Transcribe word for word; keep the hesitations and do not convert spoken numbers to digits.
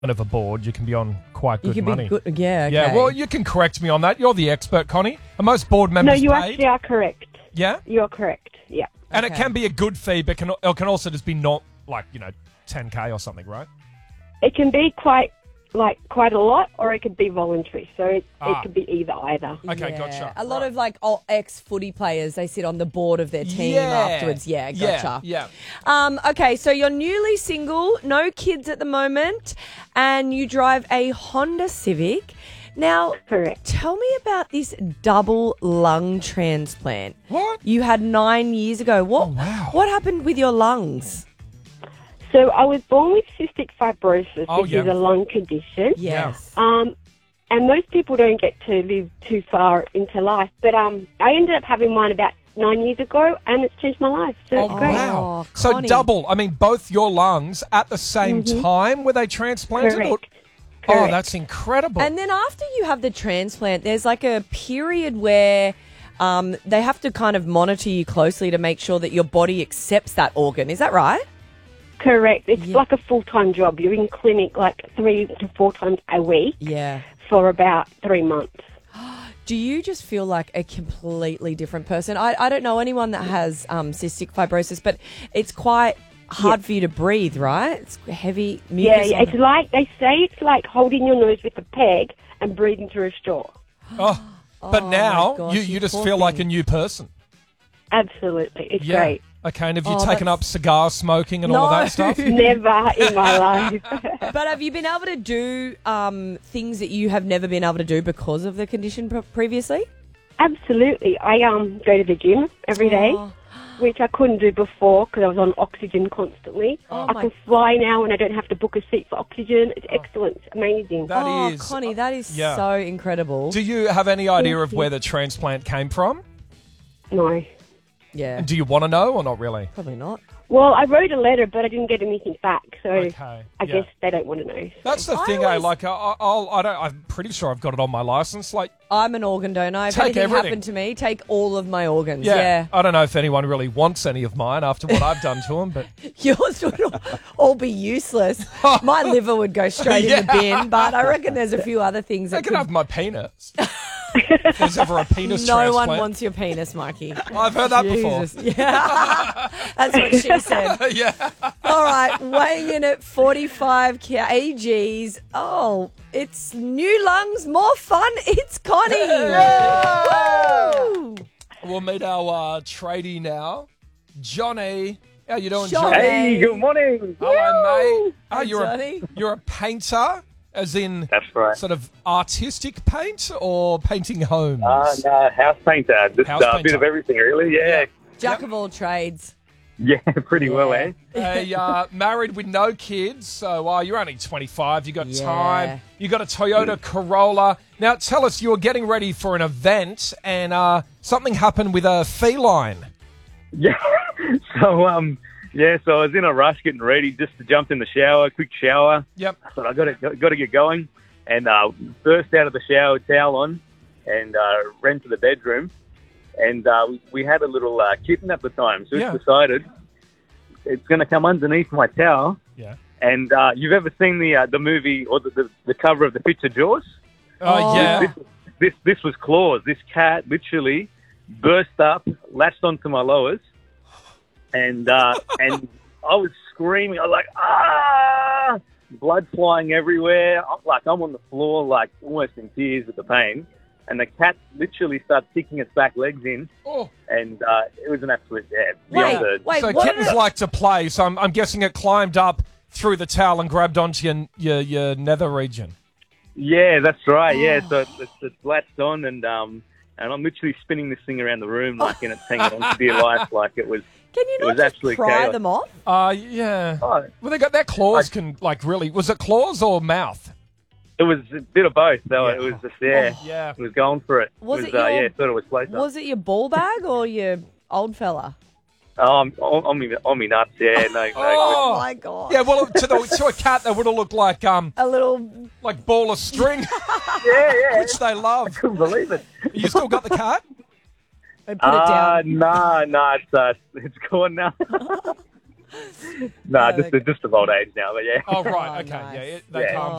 of a board, you can be on quite You good could money. be good. Yeah, okay. Yeah, well, you can correct me on that. You're the expert, Connie. Are most board members No, you paid? actually are correct. Yeah? You're correct. Yeah. And it Okay. can be a good fee, but can, it can also just be not like, you know, ten K or something, right? It can be quite like quite a lot, or it could be voluntary. So it, Ah. it could be either either. Okay, Yeah. gotcha. A lot Right. of like old ex-footy players, they sit on the board of their team Yeah. afterwards. Yeah, gotcha. Yeah, Um, okay, so you're newly single, no kids at the moment, and you drive a Honda Civic. Now, Correct. tell me about this double lung transplant. What? You had nine years ago. What? Oh, wow. What happened with your lungs? So I was born with cystic fibrosis, Oh, which yeah. is a lung condition. Yes. Um, and most people don't get to live too far into life. But um, I ended up having mine about nine years ago, and it's changed my life. So Oh, it's great. wow. Oh, So Connie. double. I mean, both your lungs at the same time were they transplanted? or- Correct. Oh, Correct. that's incredible. And then after you have the transplant, there's like a period where um, they have to kind of monitor you closely to make sure that your body accepts that organ. Is that right? Correct. It's Yeah. like a full-time job. You're in clinic like three to four times a week Yeah. for about three months. Do you just feel like a completely different person? I, I don't know anyone that has um, cystic fibrosis, but it's quite hard for you to breathe, right? It's heavy Yeah, mucus. yeah, on it's like, they say it's like holding your nose with a peg and breathing through a straw. oh, but Oh, now my gosh, you, you you just poor feel like a thing. new person. Absolutely. It's Yeah. great. Okay, and have you Oh, taken that's- up cigar smoking and all of No. that stuff? Never in my life. But have you been able to do um, things that you have never been able to do because of the condition pre- previously? Absolutely. I um go to the gym every day, Oh. which I couldn't do before because I was on oxygen constantly. Oh, I my- can fly now and I don't have to book a seat for oxygen. It's excellent. It's amazing. That oh, is- Connie, that is yeah. so incredible. Do you have any idea of you. where the transplant came from? No. yeah, And do you want to know or not really? probably not. Well, I wrote a letter, but I didn't get anything back, so Okay, I yeah. guess they don't want to know. That's the I thing, eh? always- Like, I, I'll, I don't. I'm pretty sure I've got it on my license. Like, I'm an organ donor. If Take anything everything. happened to me, take all of my organs. yeah, Yeah. I don't know if anyone really wants any of mine after what I've done to them, but Yours would all- all be useless. My liver would go straight in the Yeah. bin, but I reckon there's a few other things they that can could... have my penis. If there's ever a penis No transplant. one wants your penis, Mikey. I've heard that Jesus. Yeah. That's what she said. before. yeah. All right, weighing in at forty-five kilograms. Oh, it's new lungs, more fun. It's Connie. Woo! We'll meet our uh, tradie now, Johnny. How you doing, Johnny. Johnny? Hey, good morning. Hello, mate. Oh, Hey, you're Johnny. a you're a painter, as in That's right. sort of artistic paint or painting homes. Uh, no, house painter. Just House uh, a painter. bit of everything, really. Yeah. Jack of all trades. Yeah, pretty well, eh? Hey, uh, married with no kids, so uh, you're only twenty-five. You got Yeah. time. You got a Toyota Corolla. Now, tell us, you were getting ready for an event, and uh, something happened with a feline. Yeah. So, um, yeah, so I was in a rush getting ready just to jump in the shower, quick shower. Yep. I thought I got to got to get going, and uh, burst out of the shower, towel on, and uh, ran to the bedroom. And uh, we, we had a little uh, kitten at the time, so Yeah. we decided it's going to come underneath my towel. Yeah. And uh, you've ever seen the uh, the movie or the, the the cover of the picture Jaws? Oh, Oh. yeah. This, this this was Claws. This cat literally burst up, latched onto my lowers, and uh, and I was screaming. I was like, ah! Blood flying everywhere. I'm, like I'm on the floor, like almost in tears with the pain. And the cat literally started kicking its back legs in, Oh. and uh, it was an absolute yeah, Wait, beyond a- wait, So what kittens did it- like to play, so I'm, I'm guessing it climbed up through the towel and grabbed onto your your, your nether region. Yeah, that's right. Yeah, Oh. so it's, it's, it's latched on, and um, and I'm literally spinning this thing around the room like, and it's hanging on for dear life, like it was. Can you It not was just absolute pry chaos. them off? Uh, yeah. Oh, Well, they got their claws I- can, like, really... Was it claws or mouth? it was a bit of both, though. Yeah. It was just yeah, Yeah. it was going for it. Was it it was, uh, your- yeah, thought it was close. Was it your ball bag or your old fella? Um, on, on me, on me nuts. Yeah, no, no. Oh. Oh my god! Yeah, well, to, the, to a cat, that would have looked like um, A little. like ball of string, yeah, yeah. which they love. Couldn't believe it. You still got the cat? I put it Uh, down. no, no, it's uh, it's gone now. Nah, Oh, just okay. just of old age now, but yeah. Oh, right. Oh, Okay. nice. Yeah, it, they Yeah. calmed